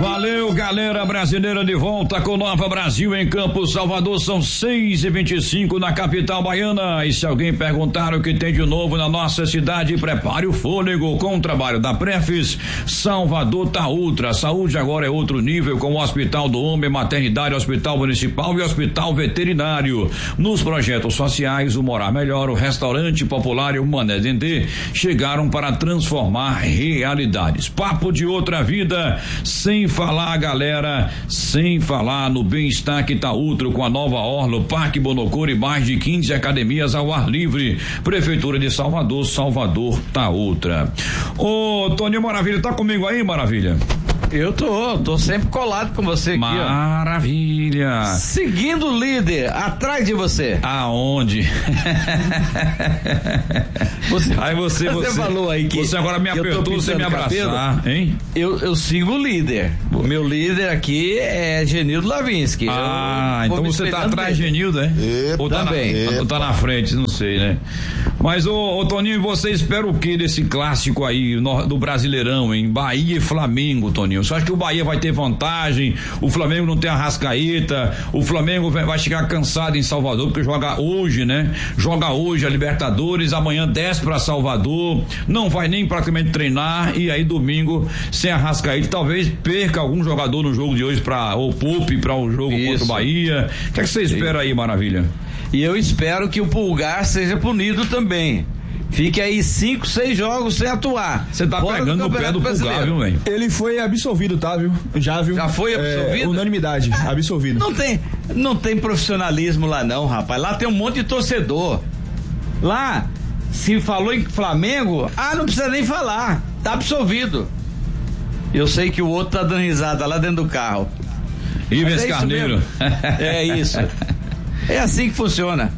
Valeu, galera brasileira, de volta com Nova Brasil em Campos, Salvador. São 6h25 na capital baiana. E se alguém perguntar o que tem de novo na nossa cidade, prepare o fôlego com o trabalho da Prefis. Salvador tá ultra. A saúde agora é outro nível, com o Hospital do Homem, Maternidade, Hospital Municipal e Hospital Veterinário. Nos projetos sociais, o Morar Melhor, o Restaurante Popular e o Mané Dendê chegaram para transformar realidades. Papo de outra vida, sem falar, galera, sem falar no bem-estar que tá ultra, com a nova orla, o Parque Bonocor e mais de 15 academias ao ar livre. Prefeitura de Salvador, Salvador tá ultra. Ô, Toninho Maravilha, tá comigo aí, Maravilha? Eu tô sempre colado com você aqui, Maravilha. Ó. Seguindo o líder, atrás de você. Aonde? Você falou aí que você agora me apertou sem me abraçar, hein? Eu sigo o líder. O meu líder aqui é Genildo Lavinsky. Então você tá atrás de Genildo, né? Ou tá ou tá na frente, não sei, né? Mas, ô Toninho, você espera o que desse clássico aí do Brasileirão, hein? Bahia e Flamengo, Toninho. Você acha que o Bahia vai ter vantagem? O Flamengo não tem Arrascaeta? O Flamengo vai chegar cansado em Salvador, porque joga hoje, né? Joga hoje a Libertadores, amanhã desce pra Salvador, não vai nem praticamente treinar, e aí domingo sem Arrascaeta, talvez perca algum jogador no jogo de hoje ou poupe pra um jogo contra o Bahia. O que é que você espera aí, Maravilha? E eu espero que o Pulgar seja punido também. Fique aí 5, 6 jogos sem atuar. Você tá pegando no pé do Pulgar, viu, velho? Ele foi absolvido, tá, viu? Já foi absolvido? Unanimidade, absolvido. Não tem profissionalismo lá não, rapaz. Lá tem um monte de torcedor. Lá, se falou em Flamengo, não precisa nem falar. Tá absolvido. Eu sei que o outro tá dando risada lá dentro do carro. Ives Carneiro. É isso. É assim que funciona.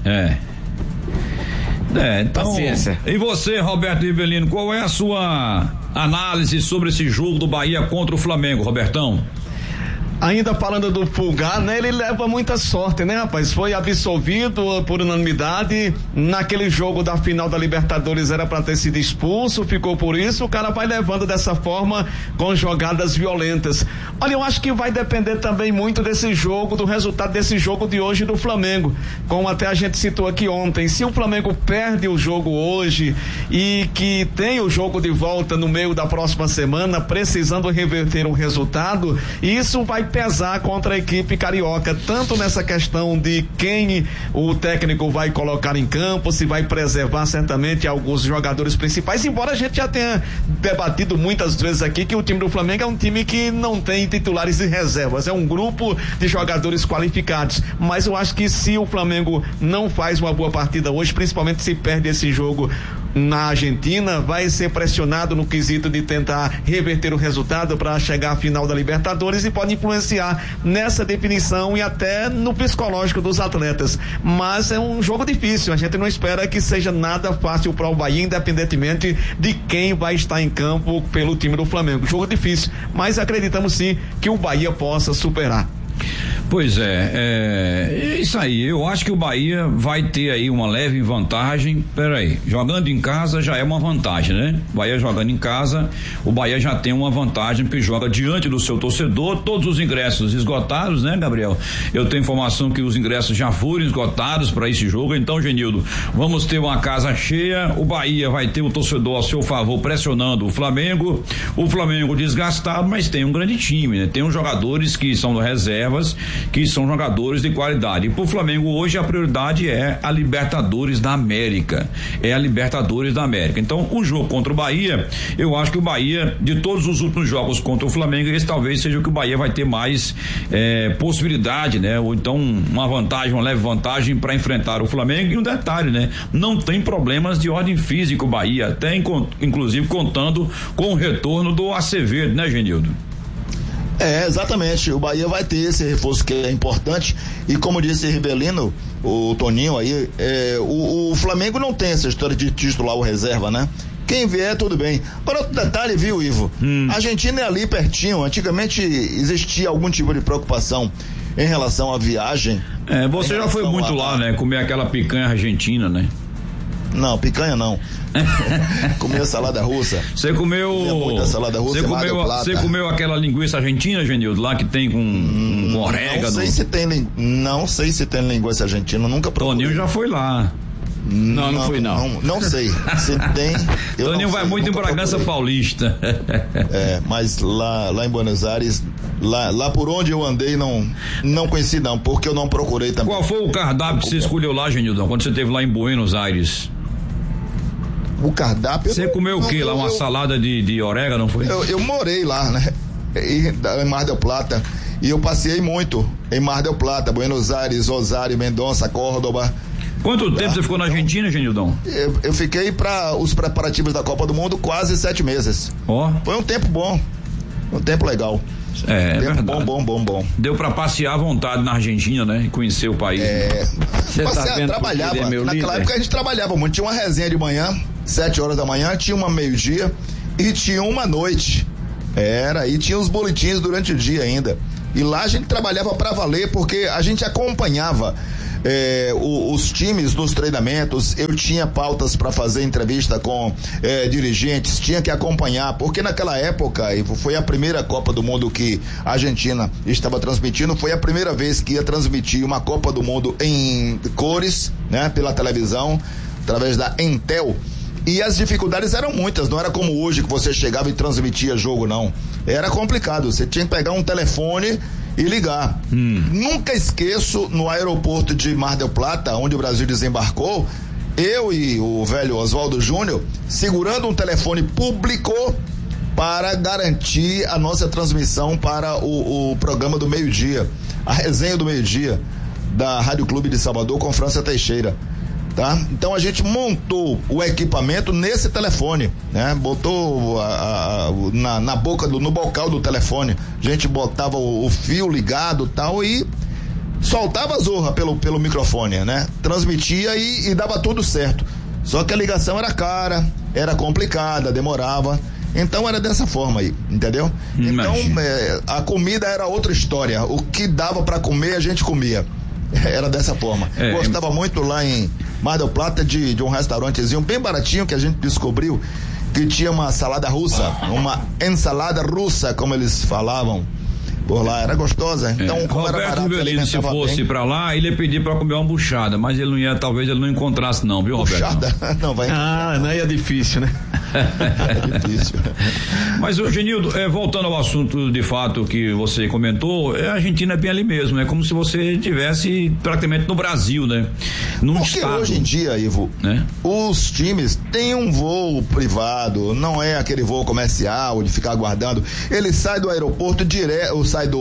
Então, paciência. E você, Roberto Rivelino, qual é a sua análise sobre esse jogo do Bahia contra o Flamengo, Robertão? Ainda falando do Pulgar, né? Ele leva muita sorte, né, rapaz? Foi absolvido por unanimidade. Naquele jogo da final da Libertadores era pra ter sido expulso, ficou por isso. O cara vai levando dessa forma com jogadas violentas. Olha, eu acho que vai depender também muito desse jogo, do resultado desse jogo de hoje do Flamengo. Como até a gente citou aqui ontem, se o Flamengo perde o jogo hoje e que tem o jogo de volta no meio da próxima semana, precisando reverter um resultado, isso vai pesar contra a equipe carioca, tanto nessa questão de quem o técnico vai colocar em campo, se vai preservar certamente alguns jogadores principais, embora a gente já tenha debatido muitas vezes aqui que o time do Flamengo é um time que não tem titulares e reservas, é um grupo de jogadores qualificados, mas eu acho que se o Flamengo não faz uma boa partida hoje, principalmente se perde esse jogo na Argentina, vai ser pressionado no quesito de tentar reverter o resultado para chegar à final da Libertadores e pode influenciar nessa definição e até no psicológico dos atletas, mas é um jogo difícil, a gente não espera que seja nada fácil para o Bahia, independentemente de quem vai estar em campo pelo time do Flamengo, jogo difícil, mas acreditamos sim que o Bahia possa superar. Pois é isso aí, eu acho que o Bahia vai ter aí uma leve vantagem. Peraí, jogando em casa já é uma vantagem, né? O Bahia jogando em casa, o Bahia já tem uma vantagem porque joga diante do seu torcedor, todos os ingressos esgotados, né, Gabriel? Eu tenho informação que os ingressos já foram esgotados para esse jogo, então, Genildo, vamos ter uma casa cheia, o Bahia vai ter o torcedor a seu favor pressionando o Flamengo desgastado, mas tem um grande time, né? Tem uns jogadores que são reservas, que são jogadores de qualidade. E pro Flamengo hoje a prioridade é a Libertadores da América. Então, o jogo contra o Bahia, eu acho que o Bahia, de todos os últimos jogos contra o Flamengo, esse talvez seja o que o Bahia vai ter mais possibilidade, né? Ou então uma leve vantagem para enfrentar o Flamengo. E um detalhe, né? Não tem problemas de ordem física o Bahia, até inclusive contando com o retorno do Acevedo, né, Genildo? Exatamente, o Bahia vai ter esse reforço que é importante e como disse Rivelino, o Toninho aí, o Flamengo não tem essa história de titular ou reserva, né? Quem vier, tudo bem. Agora, outro detalhe, viu, Ivo? A Argentina é ali pertinho, antigamente existia algum tipo de preocupação em relação à viagem. Você já foi muito lá, né? Comer aquela picanha argentina, né? Não, picanha não. Comeu salada russa. Você comeu muita salada russa. Você comeu aquela linguiça argentina, Genildo, lá que tem com orégano? Não sei se tem linguiça argentina, nunca procurei. Toninho já foi lá. Não fui não. Não sei. Se tem. Toninho vai muito em Bragança Paulista. Mas lá em Buenos Aires, lá por onde eu andei, não conheci não, porque eu não procurei também. Qual foi o cardápio que você escolheu lá, Genildão, quando você esteve lá em Buenos Aires? O cardápio. Você comeu o quê lá? Uma salada de orégano, não foi? Eu morei lá, né? Em Mar del Plata. E eu passei muito em Mar del Plata, Buenos Aires, Rosário, Mendonça, Córdoba. Quanto tempo você ficou na Argentina, Genildão? Eu fiquei para os preparativos da Copa do Mundo quase 7 meses. Foi um tempo bom, um tempo legal. Tempo verdade. Bom. Deu pra passear à vontade na Argentina, né? E conhecer o país. Trabalhava. Naquela época a gente trabalhava muito. Tinha uma resenha de manhã, 7 horas da manhã, tinha uma meio-dia e tinha uma noite. E tinha os boletins durante o dia ainda. E lá a gente trabalhava pra valer, porque a gente acompanhava os times nos treinamentos. Eu tinha pautas para fazer entrevista com dirigentes, tinha que acompanhar, porque naquela época, foi a primeira Copa do Mundo que a Argentina estava transmitindo, foi a primeira vez que ia transmitir uma Copa do Mundo em cores, né, pela televisão, através da Entel. E as dificuldades eram muitas, não era como hoje que você chegava e transmitia jogo, não. Era complicado, você tinha que pegar um telefone e ligar. Nunca esqueço, no aeroporto de Mar del Plata, onde o Brasil desembarcou, eu e o velho Oswaldo Júnior segurando um telefone público para garantir a nossa transmissão para o programa do meio-dia, a resenha do meio-dia da Rádio Clube de Salvador com França Teixeira. Tá? Então a gente montou o equipamento nesse telefone, né? Botou na boca no bocal do telefone, a gente botava o fio ligado, tal, e soltava a zorra pelo microfone, né? Transmitia e dava tudo certo. Só que a ligação era cara, era complicada, demorava. Então era dessa forma aí, entendeu? Então a comida era outra história. O que dava para comer a gente comia. Era dessa forma. Gostava muito lá em Mar del Plata de um restaurantezinho bem baratinho que a gente descobriu, que tinha uma salada russa, uma ensalada russa, como eles falavam por lá, era gostosa. Então, como Roberto era barato, Rivelino, se fosse bem pra lá, ele ia pedir pra comer uma buchada, mas ele não ia, talvez ele não encontrasse não, viu, Roberto? Buchada? Não vai. Não é difícil, né? É difícil. Mas, Genildo, voltando ao assunto de fato que você comentou, a Argentina é bem ali mesmo, é como se você estivesse praticamente no Brasil, né? Porque estado, hoje em dia, Ivo, né? Os times têm um voo privado, não é aquele voo comercial de ficar aguardando. Ele sai do aeroporto direto, ou sai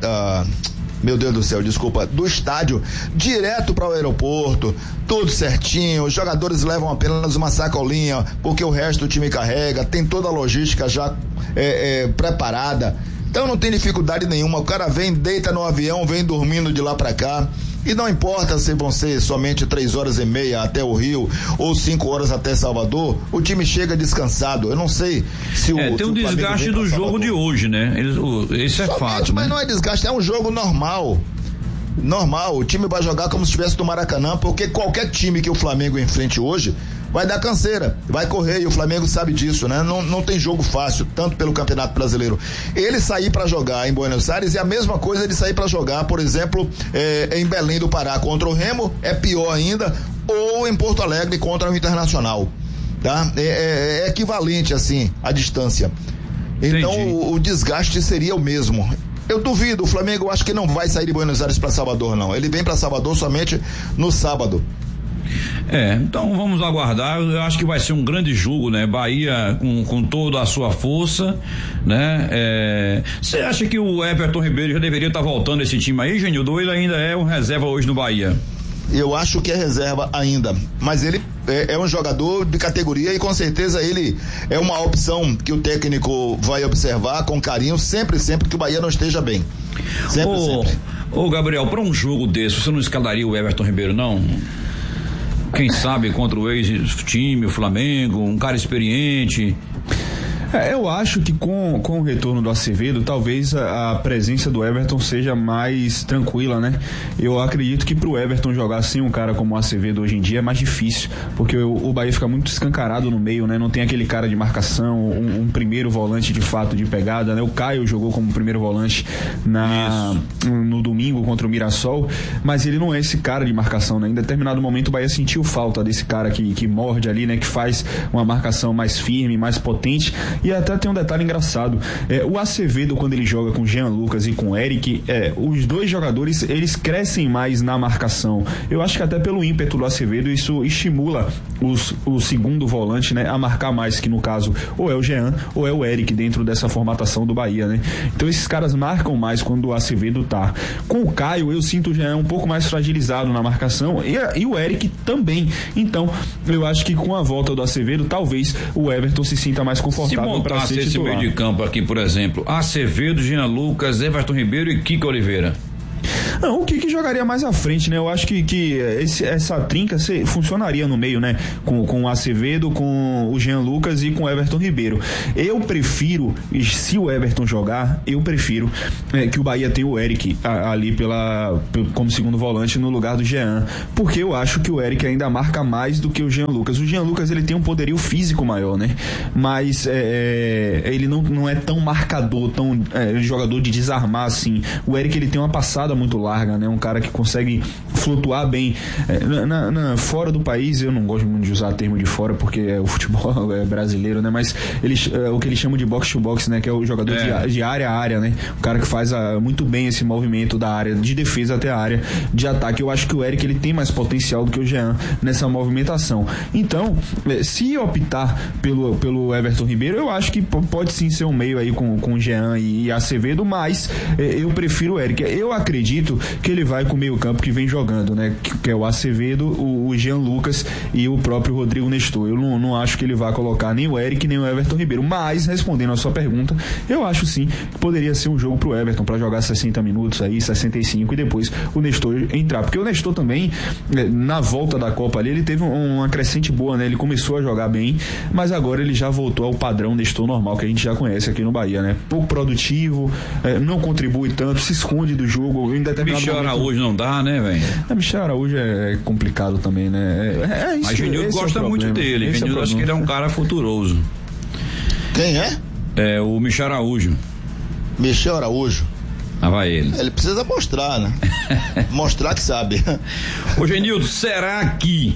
meu Deus do céu, desculpa, do estádio direto para o aeroporto, tudo certinho. Os jogadores levam apenas uma sacolinha, porque o resto do time carrega, tem toda a logística já preparada. Então não tem dificuldade nenhuma. O cara vem, deita no avião, vem dormindo de lá para cá. E não importa se vão ser somente 3 horas e meia até o Rio ou 5 horas até Salvador, o time chega descansado. Eu não sei se tem um desgaste do jogo de hoje, né? Isso é fato. Mas né? Não é desgaste, é um jogo normal. Normal, o time vai jogar como se estivesse no Maracanã, porque qualquer time que o Flamengo enfrente hoje vai dar canseira, vai correr, e o Flamengo sabe disso, né? Não tem jogo fácil, tanto pelo Campeonato Brasileiro. Ele sair para jogar em Buenos Aires é a mesma coisa de sair para jogar, por exemplo, em Belém do Pará contra o Remo, é pior ainda, ou em Porto Alegre contra o Internacional, tá? É equivalente, assim, a distância. Então o desgaste seria o mesmo. Eu duvido, o Flamengo acho que não vai sair de Buenos Aires para Salvador, não. Ele vem para Salvador somente no sábado. Então vamos aguardar. Eu acho que vai ser um grande jogo, né? Bahia com toda a sua força, né? Você acha que o Everton Ribeiro já deveria estar voltando a esse time aí, Genildo? Ou ele ainda é um reserva hoje no Bahia? Eu acho que é reserva ainda, mas ele é um jogador de categoria e com certeza ele é uma opção que o técnico vai observar com carinho sempre que o Bahia não esteja bem. Sempre. Ô Gabriel, para um jogo desse, você não escalaria o Everton Ribeiro, não? Quem sabe contra o ex-time, o Flamengo, um cara experiente. Eu acho que com o retorno do Acevedo, talvez a presença do Everton seja mais tranquila, né? Eu acredito que pro Everton jogar sem um cara como o Acevedo hoje em dia é mais difícil, porque o Bahia fica muito escancarado no meio, né? Não tem aquele cara de marcação, um primeiro volante de fato de pegada, né? O Caio jogou como primeiro volante no domingo contra o Mirassol, mas ele não é esse cara de marcação, né? Em determinado momento o Bahia sentiu falta desse cara que morde ali, né? Que faz uma marcação mais firme, mais potente. E até tem um detalhe engraçado, o Acevedo, quando ele joga com Jean Lucas e com o Eric, os dois jogadores, eles crescem mais na marcação. Eu acho que até pelo ímpeto do Acevedo isso estimula o segundo volante, né, a marcar mais, que no caso ou é o Jean ou é o Eric dentro dessa formatação do Bahia, né? Então esses caras marcam mais quando o Acevedo tá. Com o Caio, eu sinto o Jean um pouco mais fragilizado na marcação e o Eric também. Então eu acho que com a volta do Acevedo, talvez o Everton se sinta mais confortável. Se montasse esse meio de campo aqui, por exemplo, Acevedo, Jean Lucas, Everton Ribeiro e Kiko Oliveira. Não, o que jogaria mais à frente, né? Eu acho que essa trinca funcionaria no meio, né? Com o Acevedo, com o Jean Lucas e com o Everton Ribeiro. Eu prefiro, se o Everton jogar, que o Bahia tenha o Eric ali como segundo volante no lugar do Jean, porque eu acho que o Eric ainda marca mais do que o Jean Lucas. O Jean Lucas, ele tem um poderio físico maior, né? Mas ele não é tão marcador, tão jogador de desarmar assim. O Eric, ele tem uma passada muito larga, né? Um cara que consegue flutuar bem. Fora do país, eu não gosto muito de usar termo de fora, porque o futebol é brasileiro, né? Mas o que eles chamam de box to box, né? Que é o jogador de área a área, né? O cara que faz muito bem esse movimento da área de defesa até a área de ataque. Eu acho que o Eric, ele tem mais potencial do que o Jean nessa movimentação. Então, se optar pelo Everton Ribeiro, eu acho que pode sim ser um meio aí com o Jean e Acevedo, mas eu prefiro o Eric. Eu acredito que ele vai com o meio campo que vem jogando, né? Que é o Acevedo, o Jean Lucas e o próprio Rodrigo Nestor. Eu não acho que ele vai colocar nem o Eric nem o Everton Ribeiro, mas respondendo a sua pergunta, eu acho sim que poderia ser um jogo pro Everton para jogar 60 minutos aí, 65, e depois o Nestor entrar, porque o Nestor também, na volta da Copa ali, ele teve uma crescente boa, né? Ele começou a jogar bem, mas agora ele já voltou ao padrão Nestor normal que a gente já conhece aqui no Bahia, né? Pouco produtivo, não contribui tanto, se esconde do jogo em determinado Michel momento. Araújo não dá, né, velho? Michel Araújo é complicado também, né? Isso, mas Genildo gosta muito dele. Genildo acho que ele é um cara futuroso. Quem é? É o Michel Araújo. Michel Araújo. Ah, vai ele. Ele precisa mostrar, né? Mostrar que sabe. Ô Genildo, será que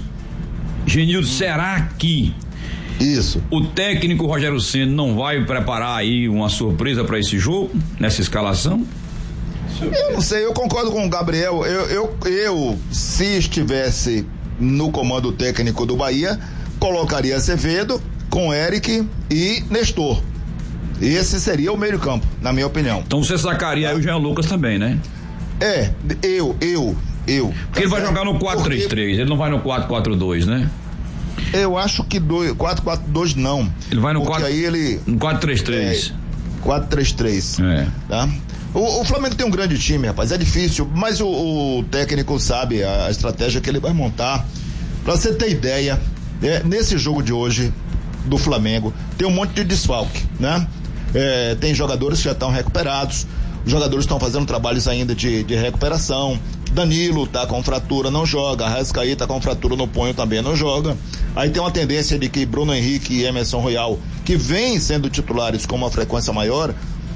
isso, o técnico Rogério Ceni não vai preparar aí uma surpresa para esse jogo, nessa escalação? Eu não sei, eu concordo com o Gabriel. Eu se estivesse no comando técnico do Bahia, colocaria Acevedo com Eric e Nestor. Esse seria o meio campo, na minha opinião. Então você sacaria aí o Jean Lucas também, né? Eu. Porque ele vai jogar no 4-3-3, ele não vai no 4-4-2, né? Eu acho que 4-4-2 não. Ele vai no 4-3-3. 4-3-3. Tá? O Flamengo tem um grande time, rapaz, é difícil, mas o técnico sabe a estratégia que ele vai montar. Pra você ter ideia, nesse jogo de hoje do Flamengo, tem um monte de desfalque, né? Tem jogadores que já estão recuperados, os jogadores estão fazendo trabalhos ainda de recuperação. Danilo tá com fratura, não joga. Arrascaeta tá com fratura no punho, também não joga. Aí tem uma tendência de que Bruno Henrique e Emerson Royal, que vêm sendo titulares com uma frequência maior,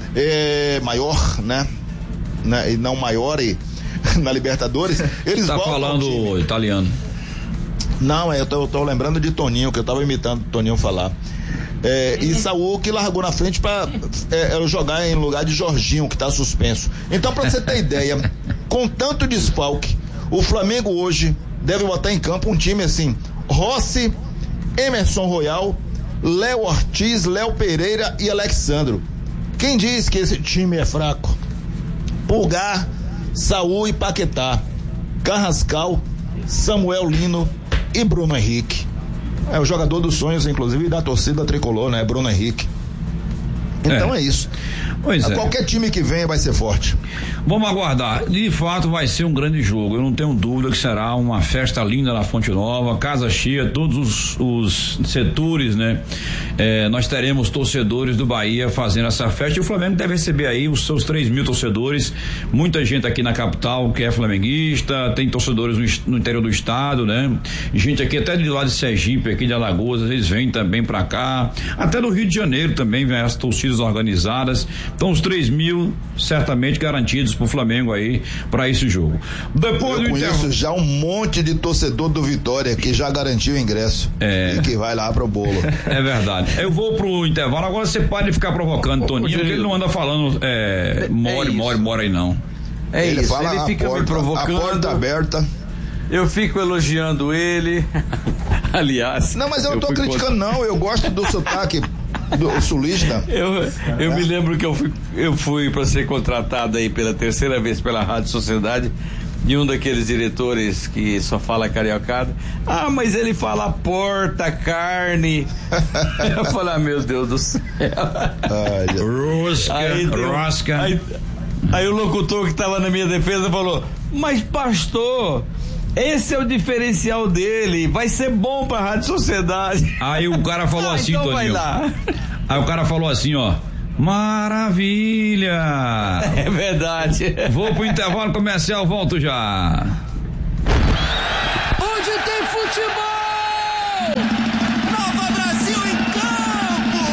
né? E não maior na Libertadores, eles tá falando italiano. Não, eu tô lembrando de Toninho, que eu tava imitando Toninho falar. E Saúl, que largou na frente para jogar em lugar de Jorginho, que tá suspenso. Então, pra você ter ideia, com tanto desfalque, o Flamengo hoje deve botar em campo um time assim: Rossi, Emerson Royal, Léo Ortiz, Léo Pereira e Alexandro. Quem diz que esse time é fraco? Pulgar, Saúl e Paquetá, Carrascal, Samuel Lino e Bruno Henrique. É o jogador dos sonhos, inclusive, da torcida tricolor, né? Bruno Henrique. Então é isso. Pois é. Qualquer time que venha vai ser forte. Vamos aguardar. De fato vai ser um grande jogo. Eu não tenho dúvida que será uma festa linda na Fonte Nova, casa cheia, todos os setores, né? Nós teremos torcedores do Bahia fazendo essa festa, e o Flamengo deve receber aí os seus 3.000 torcedores. Muita gente aqui na capital que é flamenguista, tem torcedores no interior do estado, né? Gente aqui até de lá de Sergipe, aqui de Alagoas, eles vêm também pra cá. Até do Rio de Janeiro também vem as torcidas organizadas. Então os 3.000 certamente garantidos pro Flamengo aí para esse jogo. Depois eu conheço já um monte de torcedor do Vitória que já garantiu o ingresso e que vai lá pro bolo. É verdade. Eu vou pro intervalo. Agora você pode ficar provocando Toninho, porque ele não anda falando mora aí não. Ele fala, ele fica me provocando. A porta aberta. Eu fico elogiando ele. Aliás. Não, mas eu não tô criticando não, eu gosto do sotaque do sulista. Eu me lembro que eu fui para ser contratado aí pela terceira vez pela Rádio Sociedade, de um daqueles diretores que só fala cariocada. Mas ele fala porta, carne. Eu falei, meu Deus do céu. Rosca. Aí o locutor que estava na minha defesa falou, mas pastor, esse é o diferencial dele, vai ser bom pra Rádio Sociedade. Aí o cara falou assim, então Toninho. Vai lá. Aí o cara falou assim, ó, maravilha. É verdade. Vou pro intervalo comercial, volto já. Onde tem futebol, Nova Brasil em campo.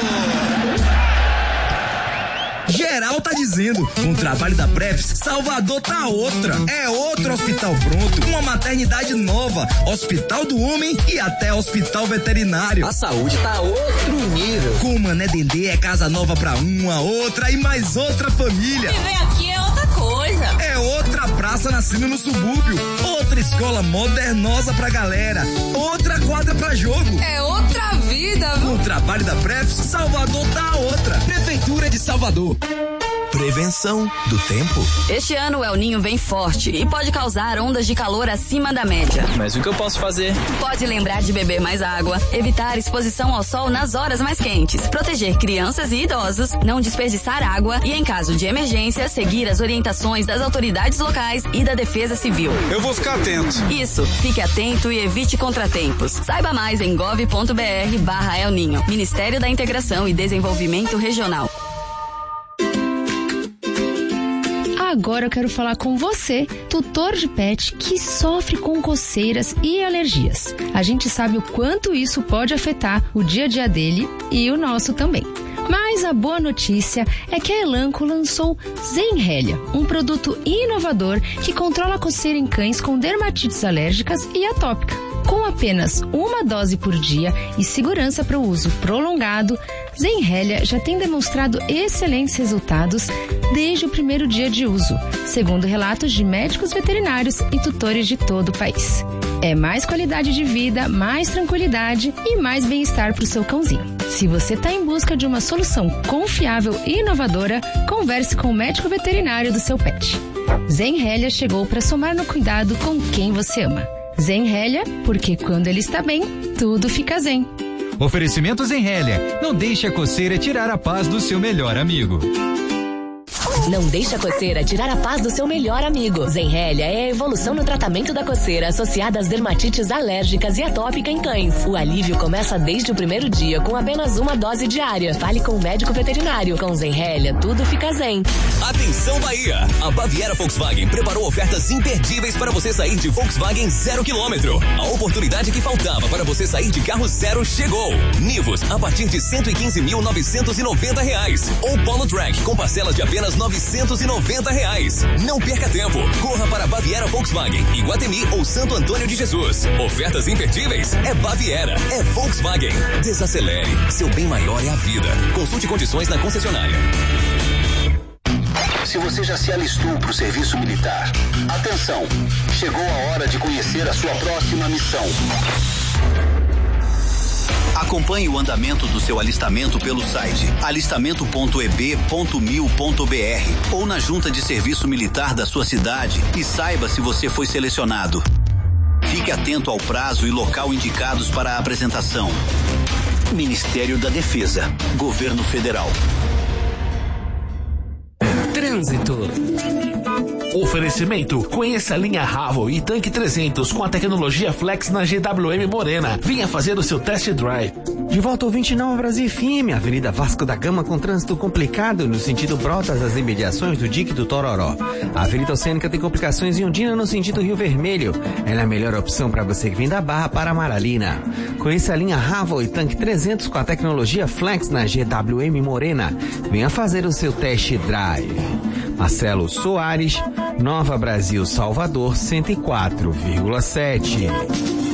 Geral tá dizendo, com o trabalho da Prefis, Salvador tá outra. É outro hospital pronto, uma maternidade nova, hospital do homem e até hospital veterinário. A saúde tá outro nível. Com o Mané Dendê é casa nova pra uma, outra e mais outra família. Viver aqui é outra coisa. É outra praça nascendo no subúrbio, outra escola modernosa pra galera, outra quadra pra jogo. É outra vida. Com o trabalho da Prefis, Salvador tá outra. Prefeitura de Salvador. Prevenção do tempo. Este ano o El Ninho vem forte e pode causar ondas de calor acima da média. Mas o que eu posso fazer? Pode lembrar de beber mais água, evitar exposição ao sol nas horas mais quentes, proteger crianças e idosos, não desperdiçar água e, em caso de emergência, seguir as orientações das autoridades locais e da Defesa Civil. Eu vou ficar atento. Isso, fique atento e evite contratempos. Saiba mais em gov.br/El Ninho. Ministério da Integração e Desenvolvimento Regional. Agora eu quero falar com você, tutor de pet que sofre com coceiras e alergias. A gente sabe o quanto isso pode afetar o dia a dia dele e o nosso também. Mas a boa notícia é que a Elanco lançou Zenrelia, um produto inovador que controla a coceira em cães com dermatites alérgicas e atópica. Com apenas uma dose por dia e segurança para o uso prolongado, Zenrelia já tem demonstrado excelentes resultados desde o primeiro dia de uso, segundo relatos de médicos veterinários e tutores de todo o país. É mais qualidade de vida, mais tranquilidade e mais bem-estar para o seu cãozinho. Se você está em busca de uma solução confiável e inovadora, converse com o médico veterinário do seu pet. Zenrelia chegou para somar no cuidado com quem você ama. Zenrelia, porque quando ele está bem, tudo fica zen. Oferecimento Zenrelia. Não deixe a coceira tirar a paz do seu melhor amigo. Não deixe a coceira tirar a paz do seu melhor amigo. Zenrelia é a evolução no tratamento da coceira associada às dermatites alérgicas e atópica em cães. O alívio começa desde o primeiro dia com apenas uma dose diária. Fale com o médico veterinário. Com Zenrelia, tudo fica zen. Atenção Bahia! A Baviera Volkswagen preparou ofertas imperdíveis para você sair de Volkswagen 0 km. A oportunidade que faltava para você sair de carro zero chegou. Nivus a partir de R$115.990 ou Polo Track com parcelas de apenas R$990. Não perca tempo. Corra para Baviera Volkswagen, Iguatemi ou Santo Antônio de Jesus. Ofertas imperdíveis é Baviera, é Volkswagen. Desacelere. Seu bem maior é a vida. Consulte condições na concessionária. Se você já se alistou para o serviço militar, atenção! Chegou a hora de conhecer a sua próxima missão. Acompanhe o andamento do seu alistamento pelo site alistamento.eb.mil.br ou na junta de serviço militar da sua cidade e saiba se você foi selecionado. Fique atento ao prazo e local indicados para a apresentação. Ministério da Defesa, Governo Federal. trânsito. Oferecimento: conheça a linha Ravo e Tanque 300 com a tecnologia Flex na GWM Morena. Venha fazer o seu test drive. De volta ao 29 Brasil FM, Avenida Vasco da Gama com trânsito complicado no sentido Brotas das imediações do Dique do Tororó. A Avenida Oceânica tem complicações em Ondina no sentido Rio Vermelho. Ela é a melhor opção para você que vem da Barra para Amaralina. Conheça a linha Ravo e Tanque 300 com a tecnologia Flex na GWM Morena. Venha fazer o seu test drive. Marcelo Soares, Nova Brasil Salvador 104,7.